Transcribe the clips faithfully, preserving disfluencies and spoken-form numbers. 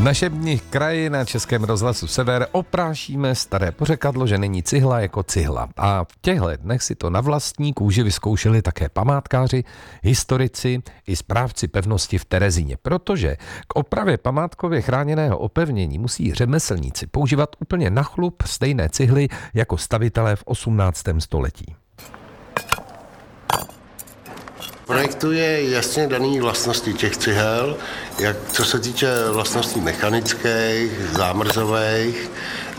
našem kraji na Českém rozhlasu Sever oprášíme staré pořekadlo, že není cihla jako cihla. A v těchto dnech si to na vlastní kůži vyzkoušeli také památkáři, historici i správci pevnosti v Terezíně, protože k opravě památkově chráněného opevnění musí řemeslníci používat úplně na chlup stejné cihly jako stavitelé v osmnáctém století. Projektu je jasně daný vlastnosti těch cihel, jak co se týče vlastností mechanických, zámrzových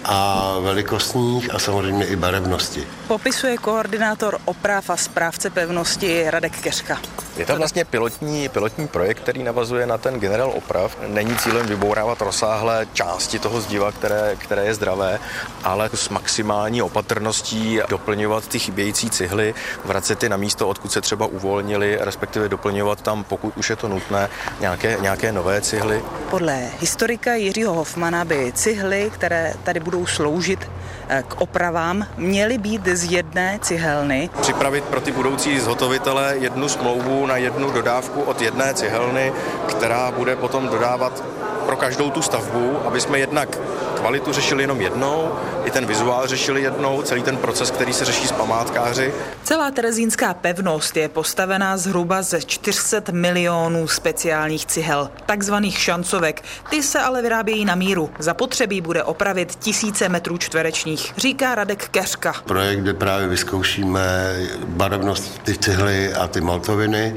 a velikostních a samozřejmě i barevnosti. Popisuje koordinátor oprav a správce pevnosti Radek Keřka. Je to vlastně pilotní, pilotní projekt, který navazuje na ten generál oprav. Není cílem vybourávat rozsáhlé části toho zdiva, které, které je zdravé, ale s maximální opatrností doplňovat ty chybějící cihly, vracet je na místo, odkud se třeba uvolnili, respektive doplňovat tam, pokud už je to nutné, nějaké, nějaké nové cihly. Podle historika Jiřího Hofmana by cihly, které tady budou sloužit k opravám, měly být z jedné cihelny. Připravit pro ty budoucí zhotovitele jednu smlouvu na jednu dodávku od jedné cihelny, která bude potom dodávat pro každou tu stavbu, aby jsme jednak kvalitu řešili jenom jednou, i ten vizuál řešili jednou, celý ten proces, který se řeší s památkáři. Celá terezínská pevnost je postavená zhruba ze čtyři sta milionů speciálních cihel, takzvaných šancovek. Ty se ale vyrábějí na míru. Zapotřebí bude opravit tisíce metrů čtverečních, říká Radek Keřka. Projekt, kde právě vyzkoušíme barevnost ty cihly a ty maltoviny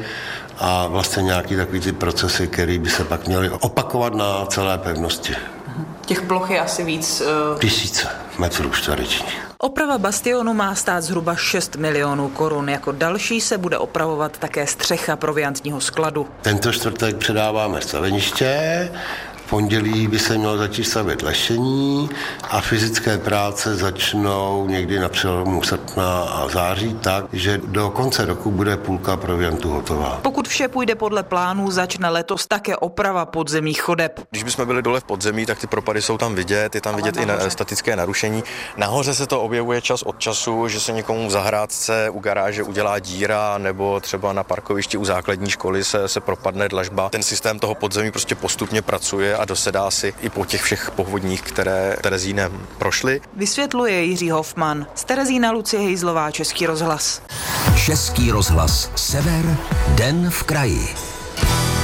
a vlastně nějaký takový ty procesy, které by se pak měly opakovat na celé pevnosti. Těch ploch je asi víc. Uh... Tisíce metrů čtverečních. Oprava bastionu má stát zhruba šest milionů korun. Jako další se bude opravovat také střecha proviantního skladu. Tento čtvrtek předáváme staveniště. V pondělí by se mělo začít stavět lešení a fyzické práce začnou někdy na přelomu srpna a září tak, že do konce roku bude půlka proviantu hotová. Pokud vše půjde podle plánů, začne letos také oprava podzemních chodeb. Když bychom byli dole v podzemí, tak ty propady jsou tam vidět, je tam vidět i na, statické narušení. Nahoře se to objevuje čas od času, že se někomu v zahrádce u garáže udělá díra, nebo třeba na parkovišti u základní školy se, se propadne dlažba. Ten systém toho podzemí prostě postupně pracuje a dosedá si i po těch všech povodních, které Terezínem prošly. Vysvětluje Jiří Hofman. Z Terezína Lucie Hejzlová, Český rozhlas. Český rozhlas Sever, den v kraji.